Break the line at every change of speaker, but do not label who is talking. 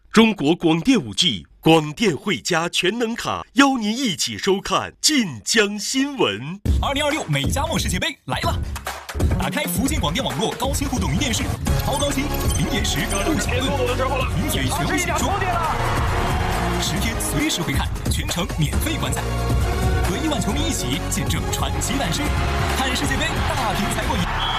中国广电5G 广电汇加全能卡，邀您一起收看晋江新闻。
2026美加墨世界杯来了！打开福建广电网络高清互动云电视，超高清、零延时、不卡顿，零嘴全部解说，10天随时回看，全程免费观赛，和亿万球迷一起见证传奇诞生，看世界杯大屏才过瘾。